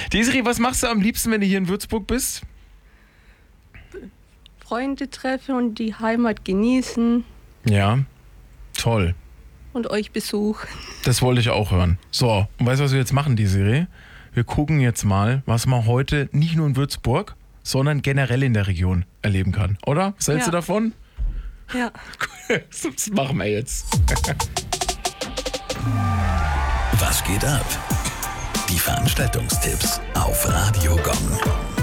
Desiree, was machst du am liebsten, wenn du hier in Würzburg bist? Freunde treffen und die Heimat genießen. Ja, toll. Und euch besuchen. Das wollte ich auch hören. So, und weißt du, was wir jetzt machen, Desiree? Wir gucken jetzt mal, was man heute nicht nur in Würzburg, sondern generell in der Region erleben kann. Oder? Was hältst du davon? Ja. Das machen wir jetzt. Was geht ab? Die Veranstaltungstipps auf Radio Gong.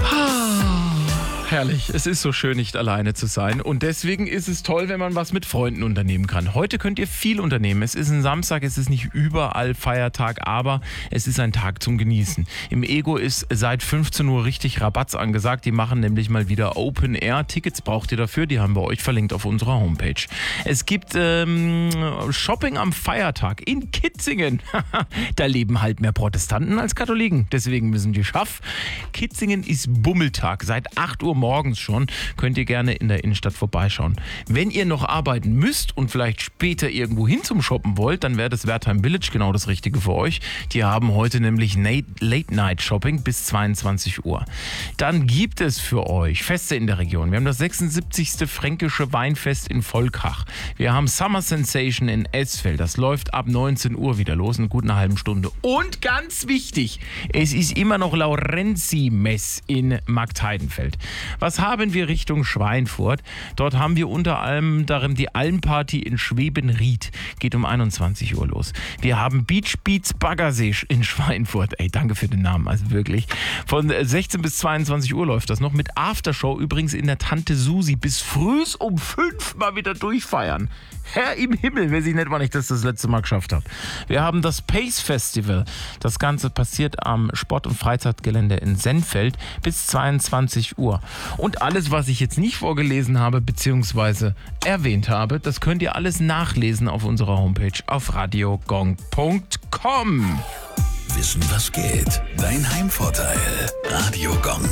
Herrlich, es ist so schön, nicht alleine zu sein und deswegen ist es toll, wenn man was mit Freunden unternehmen kann. Heute könnt ihr viel unternehmen. Es ist ein Samstag, es ist nicht überall Feiertag, aber es ist ein Tag zum Genießen. Im Ego ist seit 15 Uhr richtig Rabatz angesagt. Die machen nämlich mal wieder Open Air. Tickets braucht ihr dafür, die haben wir euch verlinkt auf unserer Homepage. Es gibt Shopping am Feiertag in Kitzingen. Da leben halt mehr Protestanten als Katholiken, deswegen müssen die schaff. Kitzingen ist Bummeltag, seit 8 Uhr morgens schon, könnt ihr gerne in der Innenstadt vorbeischauen. Wenn ihr noch arbeiten müsst und vielleicht später irgendwo hin zum Shoppen wollt, dann wäre das Wertheim Village genau das Richtige für euch. Die haben heute nämlich Late-Night-Shopping bis 22 Uhr. Dann gibt es für euch Feste in der Region. Wir haben das 76. Fränkische Weinfest in Volkach. Wir haben Summer Sensation in Esfeld. Das läuft ab 19 Uhr wieder los, eine gute halbe Stunde. Und ganz wichtig, es ist immer noch Laurenzi-Mess in Marktheidenfeld. Was haben wir Richtung Schweinfurt? Dort haben wir unter anderem die Almparty in Schwebenried. Geht um 21 Uhr los. Wir haben Beach Beats Baggersee in Schweinfurt. Ey, danke für den Namen, also wirklich. Von 16 bis 22 Uhr läuft das noch mit Aftershow übrigens in der Tante Susi. Bis frühs um 5 mal wieder durchfeiern. Herr im Himmel, wer sich nicht mal nicht das letzte Mal geschafft hat. Wir haben das Pace Festival. Das Ganze passiert am Sport- und Freizeitgelände in Sennfeld bis 22 Uhr. Und alles, was ich jetzt nicht vorgelesen habe bzw. erwähnt habe, das könnt ihr alles nachlesen auf unserer Homepage auf radiogong.com. Wissen, was geht? Dein Heimvorteil. Radio Gong.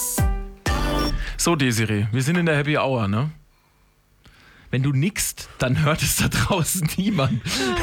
So, Desiree, wir sind in der Happy Hour, ne? Wenn du nickst, dann hört es da draußen niemand.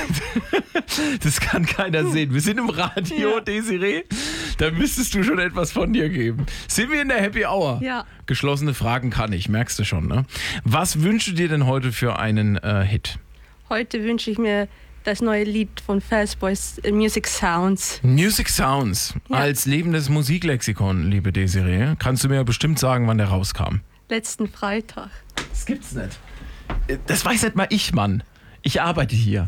Das kann keiner sehen. Wir sind im Radio, Desiree. Da müsstest du schon etwas von dir geben. Sind wir in der Happy Hour? Ja. Geschlossene Fragen kann ich, merkst du schon, ne? Was wünschst du dir denn heute für einen Hit? Heute wünsche ich mir das neue Lied von Fast Boys, Music Sounds. Music Sounds. Ja. Als lebendes Musiklexikon, liebe Desiree, kannst du mir bestimmt sagen, wann der rauskam. Letzten Freitag. Das gibt's nicht. Das weiß nicht mal ich, Mann. Ich arbeite hier.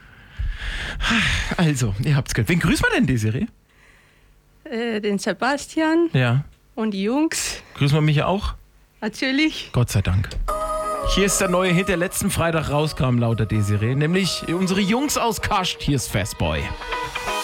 Also, ihr habt's gehört. Wen grüßen wir denn, Desiree? Den Sebastian. Ja. Und die Jungs. Grüßen wir mich auch? Natürlich. Gott sei Dank. Hier ist der neue Hit, der letzten Freitag rauskam, laut der Desiree. Nämlich unsere Jungs aus Kascht. Hier ist Fastboy.